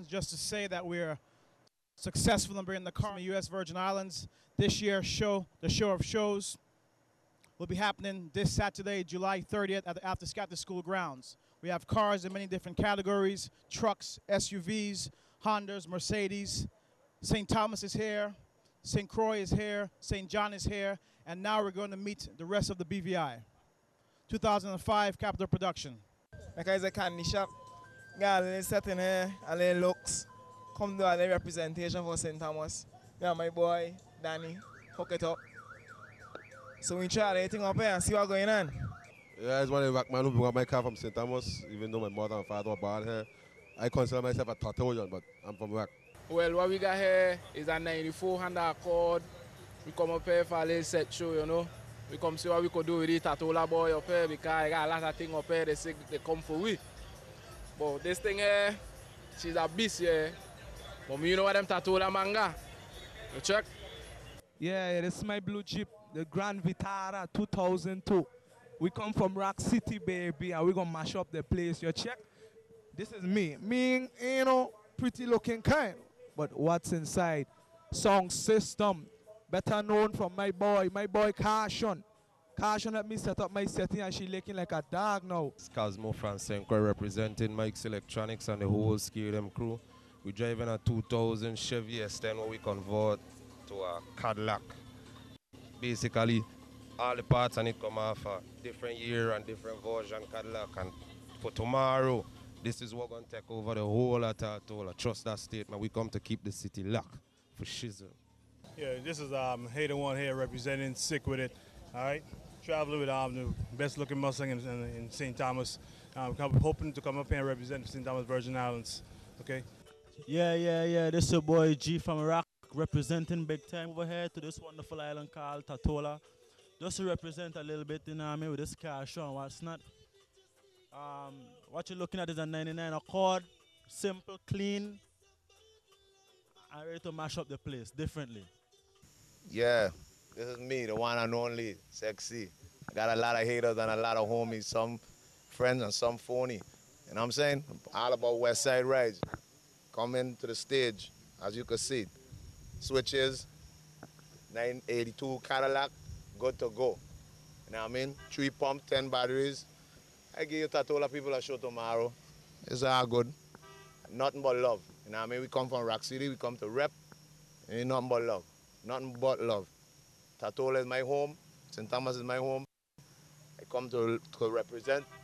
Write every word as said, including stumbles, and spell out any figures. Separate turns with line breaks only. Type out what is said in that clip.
just to say that we're successful in bringing the car from the U S Virgin Islands. This year, show the show of shows will be happening this Saturday, July thirtieth, at the After Scatter School grounds. We have cars in many different categories: trucks, S U Vs, Hondas, Mercedes. Saint Thomas is here, Saint Croix is here, Saint John is here, and now we're going to meet the rest of the B V I. two thousand five Capital Production.
Like I say, candy shop. Got a little setting here, a little looks. Come do a little representation for Saint Thomas. Yeah, my boy, Danny, hook it up. So we try everything up here and see what's going on.
Yeah, I just want to rock man who brought my car from Saint Thomas, even though my mother and father were born here. I consider myself a Tattooian, but I'm from Rock.
Well, what we got here is a ninety-four Honda Accord. We come up here for a little set show, you know. We come see what we could do with the Tatola boy up here because I got a lot of things up here they say they come for we. But this thing here, she's a beast here. But me, you know what them Tatola manga? You check?
Yeah, yeah, this is my blue Jeep, the Grand Vitara two thousand two. We come from Rock City, baby, and we're going to mash up the place. You check? This is me. Me, you know, pretty looking kind. But what's inside? Sound system. Better known from my boy, my boy Caution. Caution let me set up my setting and she looking like a dog now.
It's Cosmo Francenco representing Mike's Electronics and the whole Sk D M crew. We're driving a two thousand Chevy S ten what we convert to a Cadillac. Basically, all the parts on it come off a different year and different version Cadillac. And for tomorrow, this is what going to take over the whole of Tortola. Trust that statement. We come to keep the city locked for shizzle.
Yeah, this is um, Hater One here representing Sick With It. All right, traveling with um, the best looking Mustang in, in, in Saint Thomas. Um, hoping to come up here and represent Saint Thomas Virgin Islands. Okay.
Yeah, yeah, yeah. This is your boy G from Iraq representing big time over here to this wonderful island called Tatola. Just to represent a little bit, you know what I mean, with this car show. What's not? Um, what you're looking at is a ninety-nine Accord, simple, clean, and ready to mash up the place differently.
Yeah, this is me, the one and only, Sexy. I got a lot of haters and a lot of homies, some friends and some phony. You know what I'm saying? All about West Side Rides. Coming to the stage, as you can see. Switches, nine eighty-two Cadillac, good to go. You know what I mean? Three pump, ten batteries. I give you Tatola people a show tomorrow. It's all good. Nothing but love. You know what I mean? We come from Rock City, we come to rep. Ain't nothing but love. Nothing but love. Tatola is my home. Saint Thomas is my home. I come to, to represent